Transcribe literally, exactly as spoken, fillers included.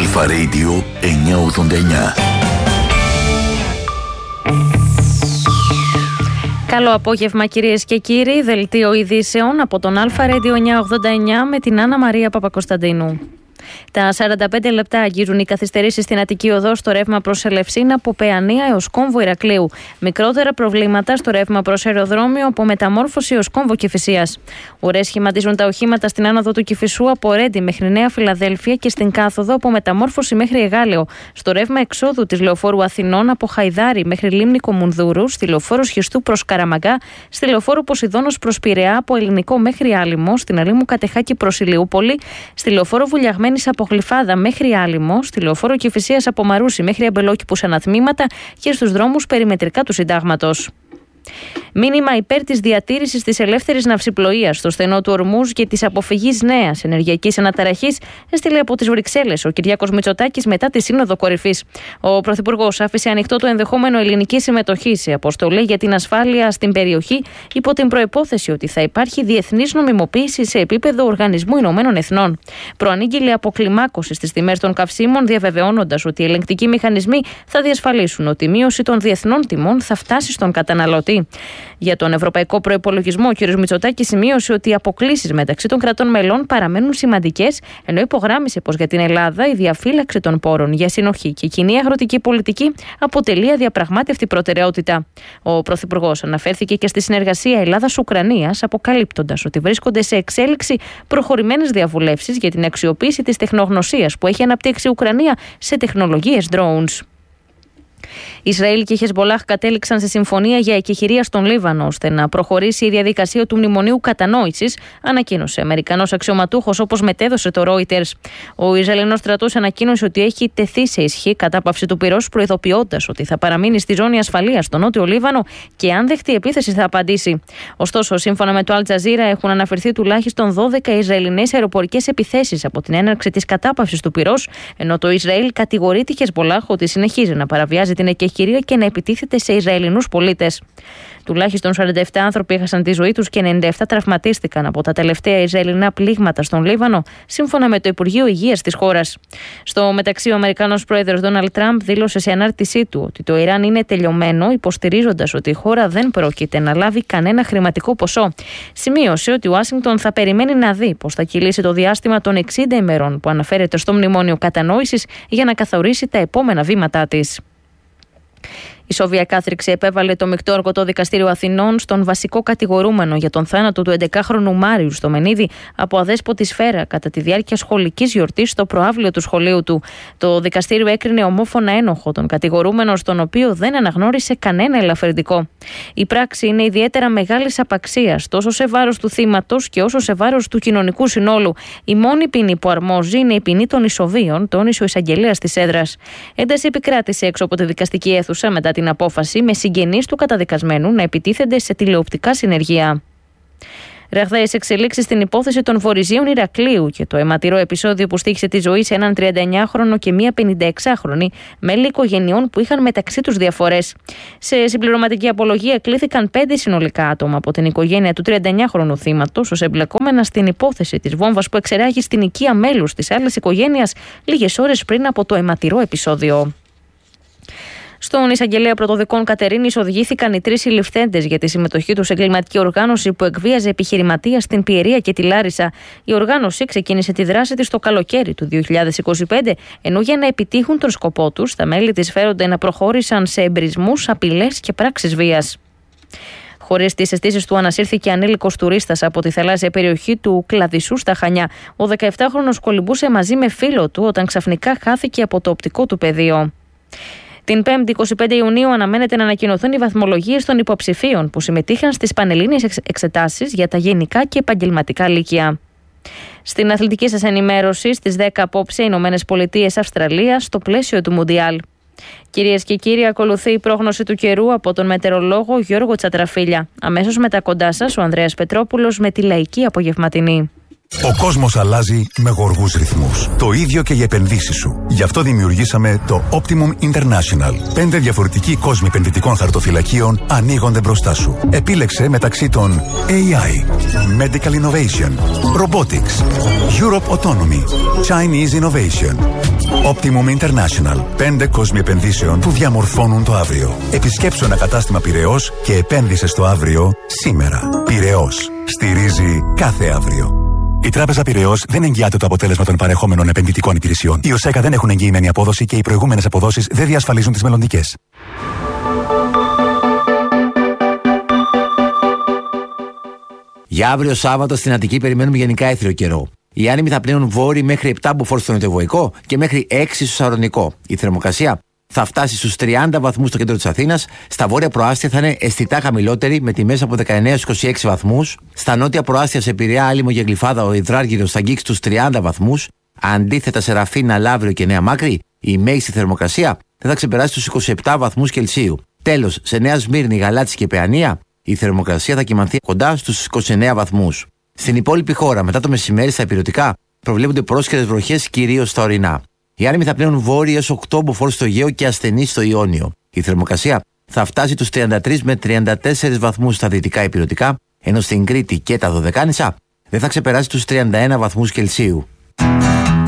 Αλφα Radio εννιακόσια ογδόντα εννιά. Καλό απόγευμα κυρίες και κύριοι, δελτίο ειδήσεων από τον Αλφα Radio εννιακόσια ογδόντα εννιά με την Άννα Μαρία Παπακοσταντίνου. Τα σαράντα πέντε λεπτά αγγίζουν οι καθυστερήσεις στην Αττική Οδό στο ρεύμα προς Ελευσίνα από Παιανία έως Κόμβο Ηρακλείου. Μικρότερα προβλήματα στο ρεύμα προς αεροδρόμιο από Μεταμόρφωση έως Κόμβο Κηφισίας. Ουρές σχηματίζουν τα οχήματα στην άνοδο του Κηφισού από Ρέντι μέχρι Νέα Φιλαδέλφια και στην κάθοδο από Μεταμόρφωση μέχρι Εγάλεο. Στο ρεύμα εξόδου της Λεωφόρου Αθηνών από Χαϊδάρι μέχρι Λίμνη Κομουνδούρου, στη Λεωφόρο Σχιστού προς Καραμαγκά, στη Λεωφόρο Ποσειδώνος προς Πειραιά από Ελληνικό μέχρι Άλυμο, στην Αλήμου Κατεχάκη προς Ηλιούπολη, στη Λεωφόρο Βουλιαγμένης από Γλυφάδα μέχρι Άλυμο, στη Λεωφόρο Κηφισίας από Μαρούσι μέχρι Αμπελόκηπους αναθμήματα και στους δρόμους περιμετρικά του Συντάγματος. Μήνυμα υπέρ της διατήρησης της ελεύθερης ναυσιπλοείας στο στενό του Ορμούζ και της αποφυγής νέας ενεργειακής αναταραχής έστειλε από τις Βρυξέλλες ο Κυριάκος Μητσοτάκης μετά τη Σύνοδο Κορυφής. Ο Πρωθυπουργός άφησε ανοιχτό το ενδεχόμενο ελληνικής συμμετοχής σε αποστολή για την ασφάλεια στην περιοχή υπό την προϋπόθεση ότι θα υπάρχει διεθνής νομιμοποίηση σε επίπεδο Οργανισμού Ηνωμένων Εθνών. Προανήγγειλε αποκλιμάκωση στις τιμές των καυσίμων, διαβεβαιώνοντας ότι οι ελεγκτικοί μηχανισμοί θα διασφαλίσουν ότι η μείωση των διεθνών τιμών θα φτάσει στον καταναλωτή. Για τον ευρωπαϊκό προϋπολογισμό, ο κ. Μητσοτάκης σημείωσε ότι οι αποκλίσεις μεταξύ των κρατών μελών παραμένουν σημαντικές, ενώ υπογράμμισε πως για την Ελλάδα η διαφύλαξη των πόρων για συνοχή και κοινή αγροτική πολιτική αποτελεί αδιαπραγμάτευτη προτεραιότητα. Ο Πρωθυπουργός αναφέρθηκε και στη συνεργασία Ελλάδας-Ουκρανίας, αποκαλύπτοντας ότι βρίσκονται σε εξέλιξη προχωρημένες διαβουλεύσεις για την αξιοποίηση της τεχνογνωσίας που έχει αναπτύξει η Ουκρανία σε τεχνολογίες drones. Ισραήλ και Χεσμολάχ κατέληξαν σε συμφωνία για εκεχηρία στον Λίβανο ώστε να προχωρήσει η διαδικασία του μνημονίου κατανόησης, ανακοίνωσε Αμερικανός αξιωματούχος, όπως μετέδωσε το Reuters. Ο Ισραηλινός στρατός ανακοίνωσε ότι έχει τεθεί σε ισχύ κατάπαυση του πυρός, προειδοποιώντας ότι θα παραμείνει στη ζώνη ασφαλείας στο νότιο Λίβανο και αν δεχτεί επίθεση θα απαντήσει. Ωστόσο, σύμφωνα με το Αλ Τζαζίρα, έχουν αναφερθεί τουλάχιστον δώδεκα Ισραηλινές αεροπορικές επιθέσεις από την έναρξη της κατάπαυσης του πυρός, ενώ το Ισραήλ κατηγορεί τη Χεσμολάχ ότι συνεχίζει να παραβιάζει την εκεχηρία και να επιτίθεται σε Ισραηλινούς πολίτες. Τουλάχιστον σαράντα επτά άνθρωποι έχασαν τη ζωή τους και ενενήντα επτά τραυματίστηκαν από τα τελευταία Ισραηλινά πλήγματα στον Λίβανο, σύμφωνα με το Υπουργείο Υγείας της χώρας. Στο μεταξύ, ο Αμερικανός πρόεδρος Ντόναλντ Τραμπ δήλωσε σε ανάρτησή του ότι το Ιράν είναι τελειωμένο, υποστηρίζοντας ότι η χώρα δεν πρόκειται να λάβει κανένα χρηματικό ποσό. Σημείωσε ότι η Ουάσιγκτον θα περιμένει να δει πώς θα κυλήσει το διάστημα των εξήντα ημερών που αναφέρεται στο Μνημόνιο Κατανόησης για να καθορίσει τα επόμενα βήματά της. Η Σόβια κάθριξη επέβαλε το Μεικτό Αργωτό Δικαστήριο Αθηνών στον βασικό κατηγορούμενο για τον θάνατο του έντεκαχρονου Μάριου στο Μενίδη από αδέσποτη σφαίρα κατά τη διάρκεια σχολικής γιορτής στο προαύλιο του σχολείου του. Το δικαστήριο έκρινε ομόφωνα ένοχο τον κατηγορούμενο, στον οποίο δεν αναγνώρισε κανένα ελαφρυντικό. Η πράξη είναι ιδιαίτερα μεγάλης απαξίας, τόσο σε βάρος του θύματος και όσο σε βάρος του κοινωνικού συνόλου. Η μόνη ποινή που αρμόζει είναι η ποινή των ισοβίων, τόνισε ο εισαγγελέας της έδρας. Ένταση επικράτησε έξω από τη δικαστική αίθουσα μετά την απόφαση, με συγγενείς του καταδικασμένου να επιτίθενται σε τηλεοπτικά συνεργεία. Ραγδαίες εξελίξεις στην υπόθεση των Βορειζίων Ηρακλείου και το αιματηρό επεισόδιο που στοίχησε τη ζωή σε έναν τριανταεννιάχρονο και μία πενηνταεξάχρονη μέλη οικογενειών που είχαν μεταξύ τους διαφορές. Σε συμπληρωματική απολογία κλήθηκαν πέντε συνολικά άτομα από την οικογένεια του τριανταεννιάχρονου θύματος ως εμπλεκόμενα στην υπόθεση της βόμβας που εξερράγει στην οικία μέλους της άλλης οικογένειας λίγες ώρες πριν από το αιματηρό επεισόδιο. Στον εισαγγελέα πρωτοδικών Κατερίνης οδηγήθηκαν οι τρεις συλληφθέντες για τη συμμετοχή τους σε εγκληματική οργάνωση που εκβίαζε επιχειρηματία στην Πιερία και τη Λάρισα. Η οργάνωση ξεκίνησε τη δράση της το καλοκαίρι του δύο χιλιάδες είκοσι πέντε, ενώ για να επιτύχουν τον σκοπό τους, τα μέλη της φέρονται να προχώρησαν σε εμπρισμούς, απειλές και πράξεις βίας. Χωρίς τις αισθήσεις του, ανασύρθηκε ανήλικος τουρίστας από τη θαλάσσια περιοχή του Κλαδισσού στα Χανιά. Ο δεκαεπτάχρονος κολυμπούσε μαζί με φίλο του όταν ξαφνικά χάθηκε από το οπτικό του πεδίο. Την Πέμπτη, εικοστή πέμπτη Ιουνίου, αναμένεται να ανακοινωθούν οι βαθμολογίες των υποψηφίων που συμμετείχαν στις πανελλήνιες εξετάσεις για τα γενικά και επαγγελματικά λύκεια. Στην αθλητική σας ενημέρωση, στις δέκα απόψε, Ηνωμένες Πολιτείες Αυστραλία, στο πλαίσιο του Μουντιάλ. Κυρίες και κύριοι, ακολουθεί η πρόγνωση του καιρού από τον μετεωρολόγο Γιώργο Τσατραφίλια. Αμέσως μετά κοντά σας ο Ανδρέας Πετρόπουλος με τη λαϊκή απογευματινή. Ο κόσμος αλλάζει με γοργούς ρυθμούς. Το ίδιο και οι επενδύσεις σου. Γι' αυτό δημιουργήσαμε το Optimum International. Πέντε διαφορετικοί κόσμοι επενδυτικών χαρτοφυλακίων ανοίγονται μπροστά σου. Επίλεξε μεταξύ των έι άι, Medical Innovation, Robotics, Europe Autonomy, Chinese Innovation. Optimum International. Πέντε κόσμοι επενδύσεων που διαμορφώνουν το αύριο. Επισκέψου ένα κατάστημα Πειραιώς και επένδυσε στο αύριο σήμερα. Πειραιώς. Στηρίζει κάθε αύριο. Η Τράπεζα Πειραιώς δεν εγγυάται το αποτέλεσμα των παρεχόμενων επενδυτικών υπηρεσιών. Οι ΟΣΕΚΑ δεν έχουν εγγυημένη απόδοση και οι προηγούμενες αποδόσεις δεν διασφαλίζουν τις μελλοντικές. Για αύριο Σάββατο στην Αττική περιμένουμε γενικά έθριο καιρό. Οι άνεμοι θα πλέουν βόρειοι μέχρι επτά μποφόρ στο νοτιοβοϊκό και μέχρι έξι στο σαρονικό. Η θερμοκρασία θα φτάσει στους τριάντα βαθμούς στο κέντρο της Αθήνας. Στα βόρεια προάστια θα είναι αισθητά χαμηλότερη με τιμές από δεκαεννέα στους είκοσι έξι βαθμούς. Στα νότια προάστια σε Πειραιά, Άλυμο και Γλυφάδα ο υδράργυρος θα αγγίξει τους τριάντα βαθμούς. Αντίθετα σε Ραφίνα, Λαύριο και Νέα Μάκρη η μέγιστη θερμοκρασία δεν θα ξεπεράσει τους είκοσι επτά βαθμούς Κελσίου. Τέλος, σε Νέα Σμύρνη, Γαλάτσι και Παιανία η θερμοκρασία θα κυμανθεί κοντά στους είκοσι εννέα βαθμούς. Στην υπόλοιπη χώρα, μετά το μεσημέρι στα ηπειρωτικά, προβλέπονται πρόσχερες βροχές κυρίως στα ορεινά. Οι άνεμοι θα πλέουν βόρειοι έως οκτώ μποφόρ στο Αιγαίο και ασθενείς στο Ιόνιο. Η θερμοκρασία θα φτάσει τους τριάντα τρεις με τριάντα τέσσερις βαθμούς στα δυτικά ηπειρωτικά, ενώ στην Κρήτη και τα Δωδεκάνησα δεν θα ξεπεράσει τους τριάντα ένα βαθμούς Κελσίου.